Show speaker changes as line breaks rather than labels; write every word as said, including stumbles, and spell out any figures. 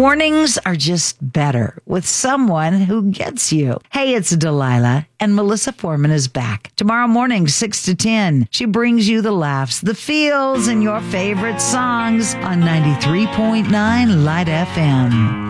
Mornings are just better with someone who gets you. Hey, it's Delilah, and Melissa Foreman is back. Tomorrow morning, six to ten. She brings you the laughs, the feels, and your favorite songs on ninety-three point nine Light F M.